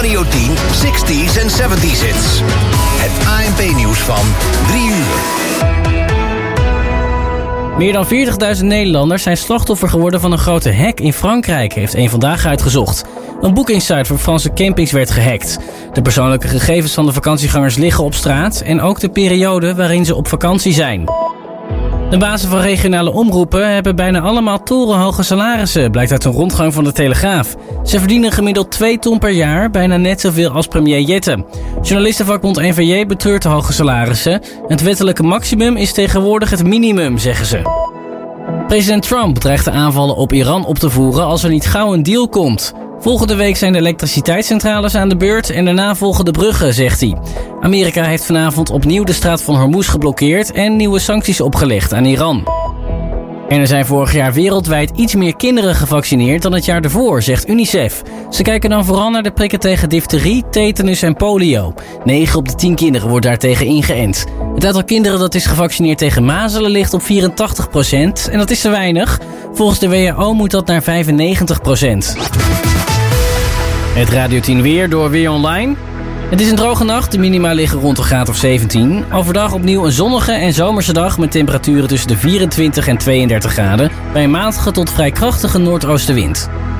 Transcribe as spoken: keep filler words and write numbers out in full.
Radio tien zestig's en zeventig's hits. Het A N P-nieuws van drie uur. Meer dan veertigduizend Nederlanders zijn slachtoffer geworden van een grote hack in Frankrijk, heeft één Vandaag uitgezocht. Een boekingssite voor Franse campings werd gehackt. De persoonlijke gegevens van de vakantiegangers liggen op straat en ook de periode waarin ze op vakantie zijn. De bazen van regionale omroepen hebben bijna allemaal torenhoge salarissen, blijkt uit een rondgang van de Telegraaf. Ze verdienen gemiddeld twee ton per jaar, bijna net zoveel als premier Jette. Journalistenvakbond N V J betreurt de hoge salarissen. Het wettelijke maximum is tegenwoordig het minimum, zeggen ze. President Trump dreigt de aanvallen op Iran op te voeren als er niet gauw een deal komt. Volgende week zijn de elektriciteitscentrales aan de beurt en daarna volgen de bruggen, zegt hij. Amerika heeft vanavond opnieuw de straat van Hormuz geblokkeerd en nieuwe sancties opgelegd aan Iran. En er zijn vorig jaar wereldwijd iets meer kinderen gevaccineerd dan het jaar ervoor, zegt UNICEF. Ze kijken dan vooral naar de prikken tegen difterie, tetanus en polio. negen op de tien kinderen wordt daartegen ingeënt. Het aantal kinderen dat is gevaccineerd tegen mazelen ligt op vierentachtig procent en dat is te weinig. Volgens de W H O moet dat naar vijfennegentig procent. Het Radio tien weer door Weer Online. Het is een droge nacht, de minima liggen rond een graad of zeventien. Overdag opnieuw een zonnige en zomerse dag met temperaturen tussen de vierentwintig en tweeëndertig graden. Bij een matige tot vrij krachtige noordoostenwind.